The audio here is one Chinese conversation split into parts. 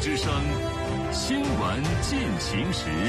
之声，新闻进行时。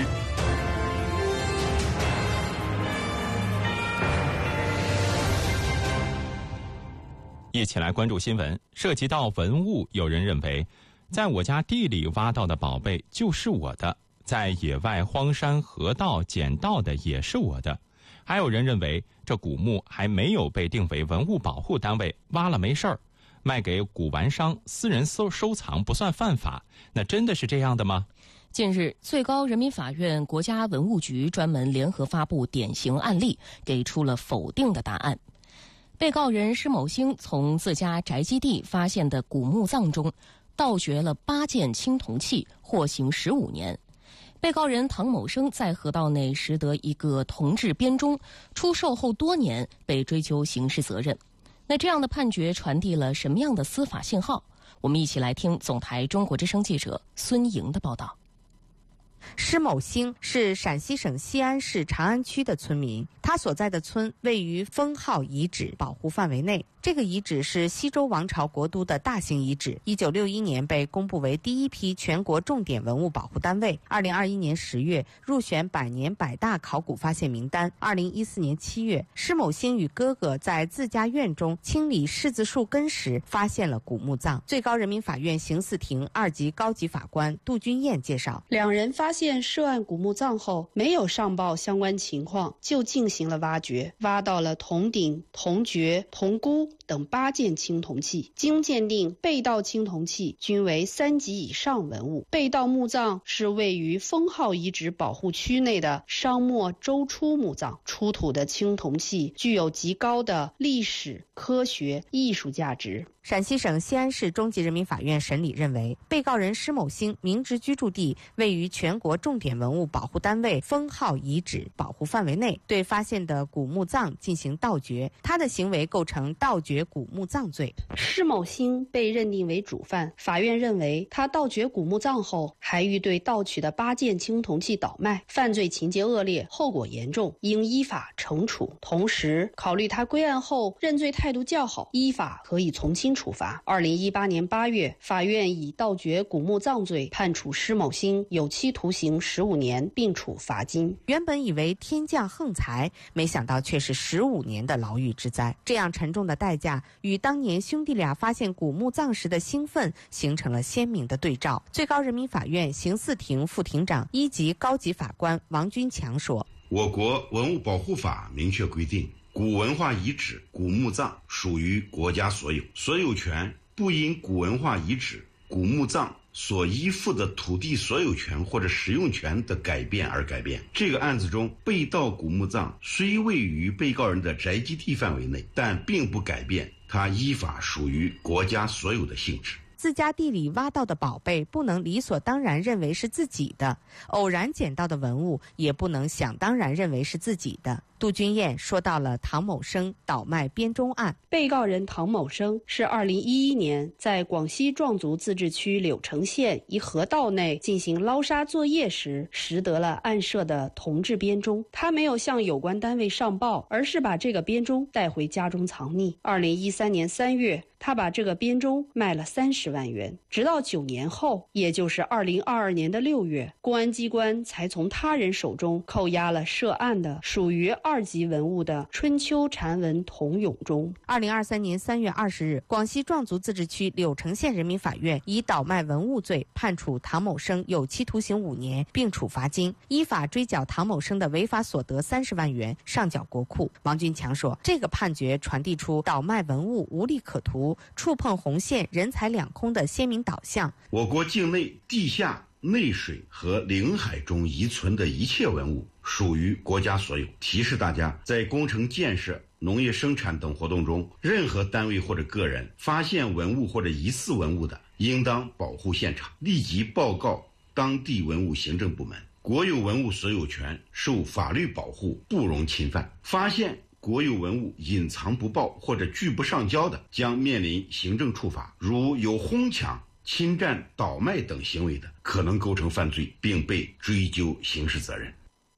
一起来关注新闻。涉及到文物，有人认为，在我家地里挖到的宝贝就是我的，在野外荒山河道捡到的也是我的。还有人认为，这古墓还没有被定为文物保护单位，挖了没事儿，卖给古玩商、私人收藏不算犯法。那真的是这样的吗？ 近日，最高人民法院国家文物局专门联合发布典型案例，给出了否定的答案。被告人施某星从自家宅基地发现的古墓葬中盗掘了8件青铜器，获刑15年。被告人唐某生在河道内拾得一个铜制编钟，出售后多年被追究刑事责任。那这样的判决传递了什么样的司法信号？我们一起来听总台中国之声记者孙莹的报道。 施某星是陕西省西安市长安区的村民，他所在的村位于封号遗址保护范围内。这个遗址是西周王朝国都的大型遗址，1961年被公布为第一批全国重点文物保护单位，2021年10月入选100年100大考古发现名单。2014年7月，施某星与哥哥在自家院中清理柿子树根时发现了古墓葬。最高人民法院刑事庭2级高级法官杜君燕介绍， 两人发现涉案古墓葬后，没有上报相关情况，就进行了挖掘，挖到了铜鼎、铜爵、铜箍等8件青铜器。经鉴定，被盗青铜器均为3级以上文物。被盗墓葬是位于封号遗址保护区内的商末周初墓葬，出土的青铜器具有极高的历史、科学、艺术价值。 陕西省西安市中级人民法院审理认为，被告人施某星明知居住地位于全国重点文物保护单位封号遗址保护范围内，对发现的古墓葬进行盗掘，他的行为构成盗掘古墓葬罪。 施某星被认定为主犯，法院认为他盗掘古墓葬后，还欲对盗取的8件青铜器倒卖，犯罪情节恶劣，后果严重，应依法惩处。同时，考虑他归案后认罪态度较好，依法可以从轻处罚。2018年8月，法院以盗掘古墓葬罪判处施某星有期徒刑15年，并处罚金。 原本以为天降横财，没想到却是15年的牢狱之灾。这样沉重的代价与当年兄弟俩发现古墓葬时的兴奋形成了鲜明的对照。最高人民法院刑事庭副庭长1级高级法官王军强说， 我国文物保护法明确规定，古文化遗址、古墓葬属于国家所有，所有权不因古文化遗址、古墓葬所依附的土地所有权或者使用权的改变而改变。这个案子中，被盗古墓葬虽位于被告人的宅基地范围内，但并不改变它依法属于国家所有的性质。 自家地里挖到的宝贝不能理所当然认为是自己的，偶然捡到的文物也不能想当然认为是自己的。杜君燕说到了唐某生倒卖编钟案。 被告人唐某生是2011年在广西壮族自治区柳城县一河道内进行捞沙作业时，拾得了案涉的铜制编钟。他没有向有关单位上报，而是把这个编钟带回家中藏匿。2013年3月，他把这个编钟卖了30万元。直到9年后，也就是2022年的6月，公安机关才从他人手中扣押了涉案的属于2级文物的春秋禅文铜俑钟。 2023年3月20日，广西壮族自治区柳城县人民法院以倒卖文物罪判处唐某生有期徒刑5年，并处罚金，依法追缴唐某生的违法所得30万元，上缴国库。王军强说，这个判决传递出倒卖文物无利可图、触碰红线、人财两空的鲜明导向。 我国境内地下、内水和领海中遗存的一切文物属于国家所有。提示大家，在工程建设、农业生产等活动中，任何单位或者个人发现文物或者疑似文物的，应当保护现场，立即报告当地文物行政部门。国有文物所有权受法律保护，不容侵犯。发现国有文物隐藏不报或者拒不上交的，将面临行政处罚。如有哄抢、侵占、倒卖等行为的，可能构成犯罪，并被追究刑事责任。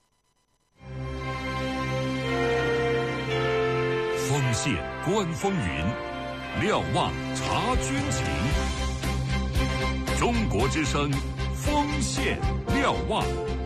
锋线观风云，瞭望察军情。中国国之声锋线瞭望。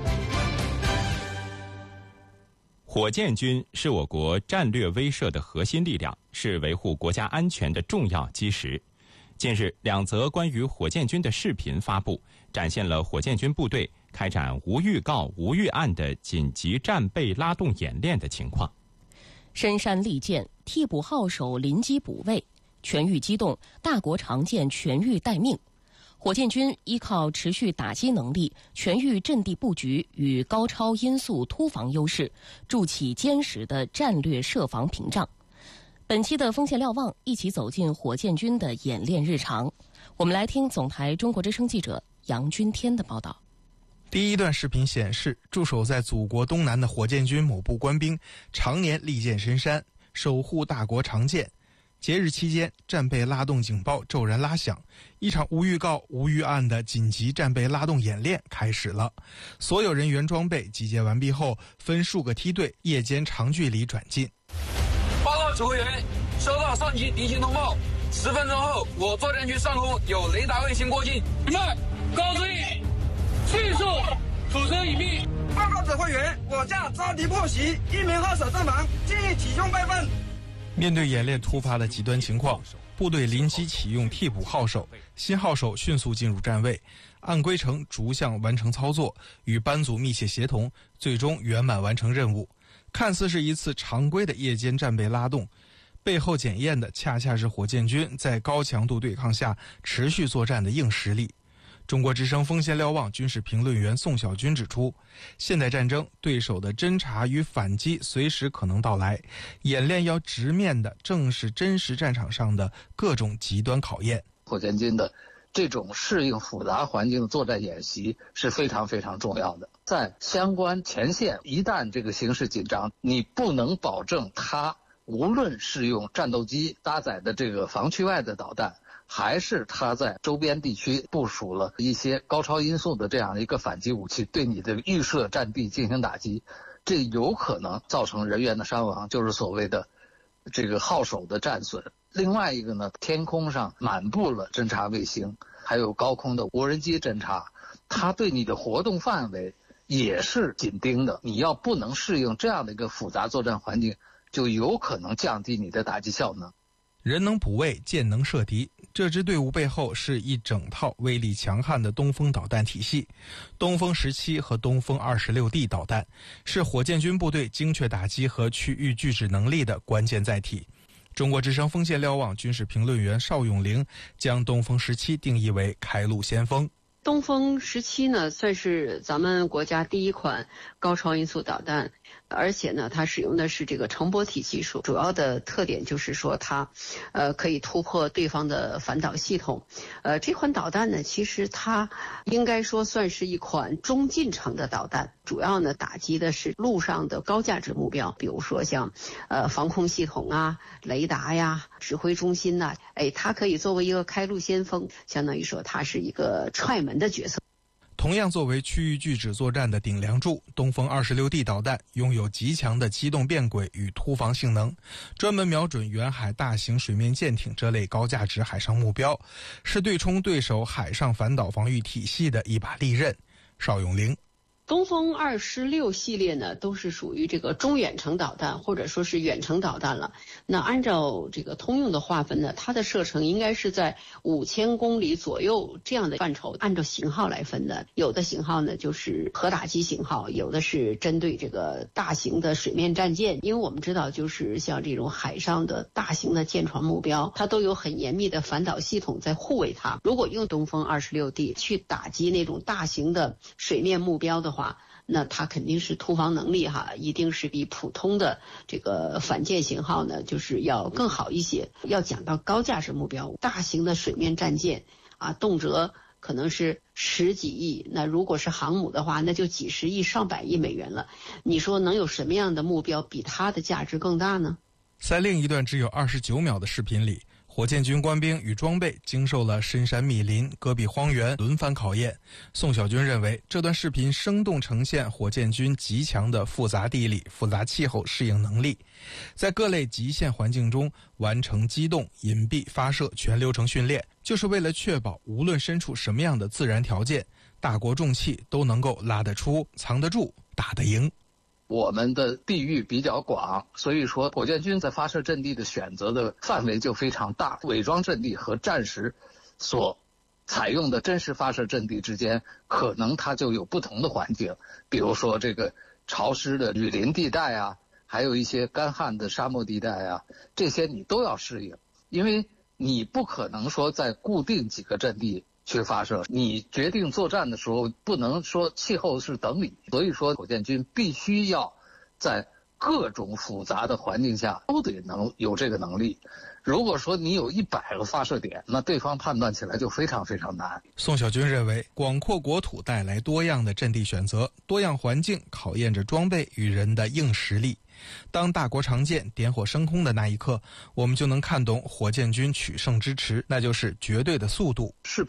火箭军是我国战略威慑的核心力量，是维护国家安全的重要基石。近日，两则关于火箭军的视频发布，展现了火箭军部队开展无预告、无预案的紧急战备拉动演练的情况。 深山利剑，替补号手临机补位，全域机动，大国常见全域待命。火箭军依靠持续打击能力、全域阵地布局与高超音速突防优势，筑起坚实的战略设防屏障。本期的锋线瞭望，一起走进火箭军的演练日常。我们来听总台中国之声记者杨君天的报道。 第一段视频显示，驻守在祖国东南的火箭军某部官兵常年利剑深山，守护大国常见。节日期间，战备拉动警报骤然拉响，一场无预告、无预案的紧急战备拉动演练开始了。所有人员装备集结完毕后，分数个梯队，夜间长距离转进。 报告指挥员，收到上级敌情通报，10分钟后，我作战区上空有雷达卫星过境。你们高指引，迅速土车隐蔽。 报告指挥员，我架遭敌破袭，1名号手阵亡，建议启用备份。 面对演练突发的极端情况，部队临机启用替补号手，新号手迅速进入站位，按规程逐项完成操作，与班组密切协同，最终圆满完成任务。看似是一次常规的夜间战备拉动，背后检验的恰恰是火箭军在高强度对抗下持续作战的硬实力。中国之声锋线瞭望军事评论员宋小军指出，现代战争对手的侦察与反击随时可能到来，演练要直面的正是真实战场上的各种极端考验。 火箭军的这种适应复杂环境的作战演习是非常非常重要的。在相关前线，一旦这个形势紧张，你不能保证它无论是用战斗机搭载的这个防区外的导弹，还是他在周边地区部署了一些高超音速的这样一个反击武器，对你的预设战地进行打击，这有可能造成人员的伤亡，就是所谓的这个号手的战损。另外一个呢，天空上满布了侦察卫星，还有高空的无人机侦察，它对你的活动范围也是紧盯的。你要不能适应这样的一个复杂作战环境，就有可能降低你的打击效能。 人能补位，箭能射敌，这支队伍背后是一整套威力强悍的东风导弹体系。东风17和东风26D 导弹是火箭军部队精确打击和区域拒止能力的关键载体。中国之声锋线瞭望军事评论员邵永玲将东风17定义为开路先锋。 东风17呢，算是咱们国家第一款高超音速导弹，而且呢，它使用的是这个乘波体技术，主要的特点就是说它，可以突破对方的反导系统。这款导弹呢，其实它应该说算是一款中近程的导弹，主要呢打击的是陆上的高价值目标，比如说像防空系统啊、雷达呀、指挥中心呐，它可以作为一个开路先锋，相当于说它是一个踹门的角色。 同样作为区域拒止作战的顶梁柱，东风26D 导弹拥有极强的机动变轨与突防性能，专门瞄准远海大型水面舰艇这类高价值海上目标，是对冲对手海上反导防御体系的一把利刃。邵永玲。 东风26系列呢，都是属于这个中远程导弹或者说是远程导弹了。那按照这个通用的划分呢，它的射程应该是在5000公里左右这样的范畴。按照型号来分的，有的型号呢就是核打击型号，有的是针对这个大型的水面战舰。因为我们知道，就是像这种海上的大型的舰船目标，它都有很严密的反导系统在护卫它。如果用东风26D 去打击那种大型的水面目标的话，那它肯定是突防能力一定是比普通的这个反舰型号呢，就是要更好一些。要讲到高价值目标，大型的水面战舰动辄可能是10几亿，那如果是航母的话，那就几十亿、上百亿美元了。你说能有什么样的目标比它的价值更大呢？ 在另一段只有29秒的视频里， 火箭军官兵与装备经受了深山密林、戈壁荒原轮番考验。宋小军认为，这段视频生动呈现火箭军极强的复杂地理、复杂气候适应能力，在各类极限环境中完成机动、隐蔽、发射全流程训练，就是为了确保无论身处什么样的自然条件，大国重器都能够拉得出、藏得住、打得赢。 我们的地域比较广，所以说火箭军在发射阵地的选择的范围就非常大。伪装阵地和战时所采用的真实发射阵地之间，可能它就有不同的环境，比如说这个潮湿的雨林地带啊，还有一些干旱的沙漠地带啊，这些你都要适应，因为你不可能说在固定几个阵地去发射，你决定作战的时候不能说气候是等你，所以说火箭军必须要在各种复杂的环境下都得能有这个能力。如果说你有100个发射点，那对方判断起来就非常非常难。 宋小军认为，广阔国土带来多样的阵地选择，多样环境考验着装备与人的硬实力。当大国长剑点火升空的那一刻，我们就能看懂火箭军取胜之池，那就是绝对的速度。 视